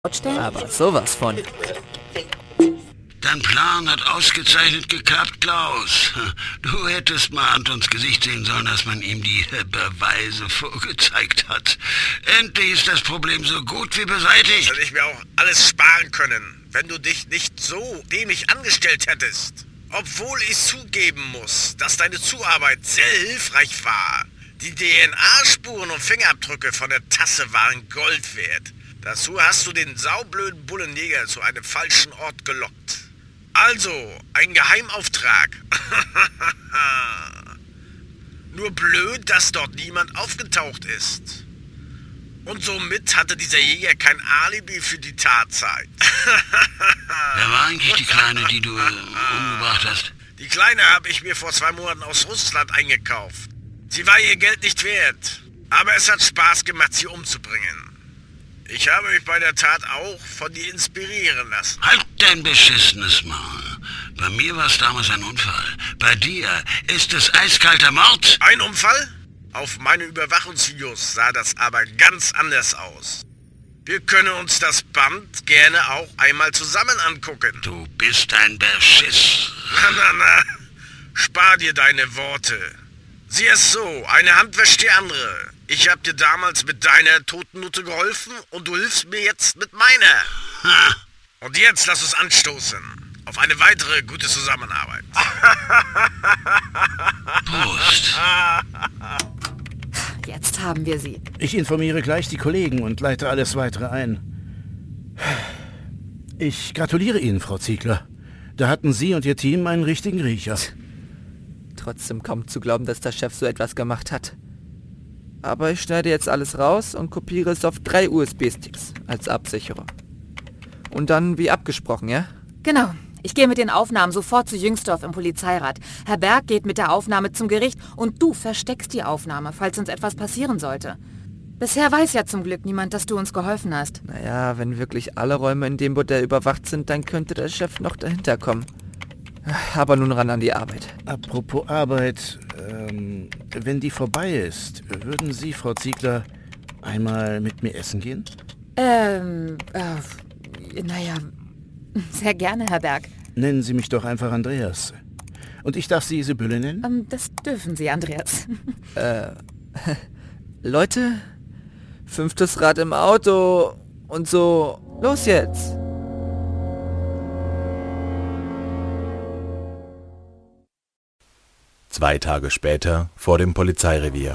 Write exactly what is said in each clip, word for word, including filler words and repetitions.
Stellen? Aber sowas von. Dein Plan hat ausgezeichnet geklappt, Klaus. Du hättest mal Antons Gesicht sehen sollen, als man ihm die Beweise vorgezeigt hat. Endlich ist das Problem so gut wie beseitigt. Das hätte ich mir auch alles sparen können, wenn du dich nicht so dämlich angestellt hättest. Obwohl ich zugeben muss, dass deine Zuarbeit sehr hilfreich war. Die D N A-Spuren und Fingerabdrücke von der Tasse waren Gold wert. Dazu hast du den saublöden Bullenjäger zu einem falschen Ort gelockt. Also, ein Geheimauftrag. Nur blöd, dass dort niemand aufgetaucht ist. Und somit hatte dieser Jäger kein Alibi für die Tatzeit. Wer war eigentlich die Kleine, die du äh, umgebracht hast? Die Kleine habe ich mir vor zwei Monaten aus Russland eingekauft. Sie war ihr Geld nicht wert, aber es hat Spaß gemacht, sie umzubringen. Ich habe mich bei der Tat auch von dir inspirieren lassen. Halt dein beschissenes Maul. Bei mir war es damals ein Unfall. Bei dir ist es eiskalter Mord. Ein Unfall? Auf meine Überwachungsvideos sah das aber ganz anders aus. Wir können uns das Band gerne auch einmal zusammen angucken. Du bist ein Beschiss. Na, na, na. Spar dir deine Worte. Sieh es so, eine Hand wäscht die andere. Ich hab dir damals mit deiner toten Nutte geholfen und du hilfst mir jetzt mit meiner. Ha. Und jetzt lass uns anstoßen. Auf eine weitere gute Zusammenarbeit. Prost. Jetzt haben wir sie. Ich informiere gleich die Kollegen und leite alles Weitere ein. Ich gratuliere Ihnen, Frau Ziegler. Da hatten Sie und Ihr Team einen richtigen Riecher. Trotzdem kaum zu glauben, dass der Chef so etwas gemacht hat. Aber ich schneide jetzt alles raus und kopiere es auf drei U S B-Sticks als Absicherung. Und dann wie abgesprochen, ja? Genau. Ich gehe mit den Aufnahmen sofort zu Jüngsdorf im Polizeirat. Herr Berg geht mit der Aufnahme zum Gericht und du versteckst die Aufnahme, falls uns etwas passieren sollte. Bisher weiß ja zum Glück niemand, dass du uns geholfen hast. Naja, wenn wirklich alle Räume in dem Bordell überwacht sind, dann könnte der Chef noch dahinter kommen. Aber nun ran an die Arbeit. Apropos Arbeit, ähm, wenn die vorbei ist, würden Sie, Frau Ziegler, einmal mit mir essen gehen? Ähm, äh, naja, sehr gerne, Herr Berg. Nennen Sie mich doch einfach Andreas. Und ich darf Sie Sibylle nennen? Ähm, das dürfen Sie, Andreas. äh, Leute, fünftes Rad im Auto und so, los jetzt! Zwei Tage später vor dem Polizeirevier.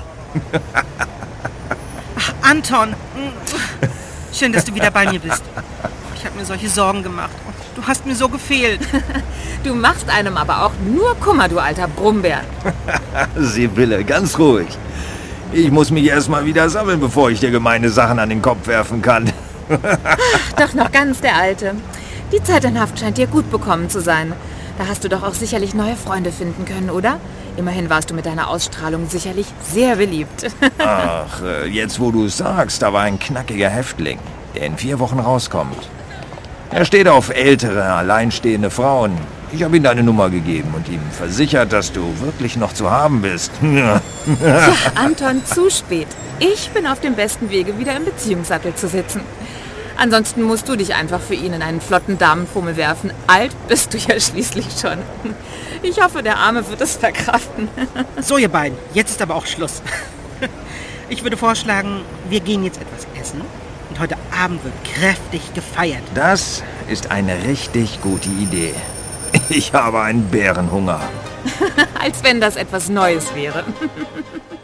Ach, Anton! Schön, dass du wieder bei mir bist. Ich habe mir solche Sorgen gemacht. Du hast mir so gefehlt. Du machst einem aber auch nur Kummer, du alter Brummbär. Sibylle, ganz ruhig. Ich muss mich erstmal wieder sammeln, bevor ich dir gemeine Sachen an den Kopf werfen kann. Doch noch ganz der Alte. Die Zeit in Haft scheint dir gut bekommen zu sein. Da hast du doch auch sicherlich neue Freunde finden können, oder? Immerhin warst du mit deiner Ausstrahlung sicherlich sehr beliebt. Ach, jetzt wo du es sagst, da war ein knackiger Häftling, der in vier Wochen rauskommt. Er steht auf ältere, alleinstehende Frauen. Ich habe ihm deine Nummer gegeben und ihm versichert, dass du wirklich noch zu haben bist. Tja, Anton, zu spät. Ich bin auf dem besten Wege, wieder im Beziehungssattel zu sitzen. Ansonsten musst du dich einfach für ihn in einen flotten Damenfummel werfen. Alt bist du ja schließlich schon. Ich hoffe, der Arme wird es verkraften. So, ihr beiden, jetzt ist aber auch Schluss. Ich würde vorschlagen, wir gehen jetzt etwas essen und heute Abend wird kräftig gefeiert. Das ist eine richtig gute Idee. Ich habe einen Bärenhunger. Als wenn das etwas Neues wäre.